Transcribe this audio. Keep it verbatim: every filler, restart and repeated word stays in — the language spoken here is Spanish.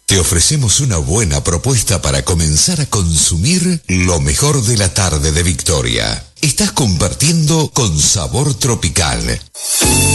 Te ofrecemos una buena propuesta para comenzar a consumir lo mejor de la tarde de Victoria. Estás compartiendo con Sabor Tropical.